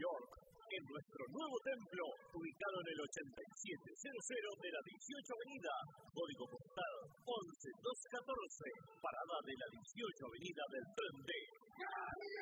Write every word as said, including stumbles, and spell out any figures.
York, en nuestro nuevo templo, ubicado en el ochenta y siete cero cero de la dieciocho Avenida, código postal once mil doscientos catorce, parada de la dieciocho Avenida del Tren D.